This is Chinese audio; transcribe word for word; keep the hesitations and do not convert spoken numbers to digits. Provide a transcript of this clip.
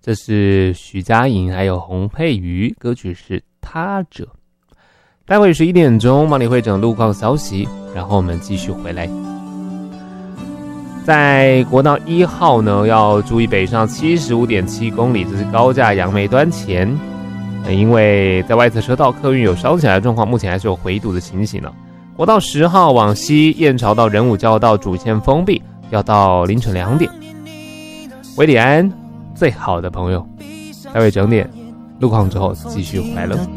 这是徐佳莹还有洪佩瑜，歌曲是他者。待会十一点钟帮你会整路况消息，然后我们继续回来。在国道一号呢，要注意北上 七十五点七 公里，这是高架杨梅端前，因为在外侧车道客运有烧起来的状况，目前还是有回堵的情形呢。国道十号往西燕巢到仁武交流道主线封闭，要到凌晨两点。维里安最好的朋友，待会整点路况之后继续回来了。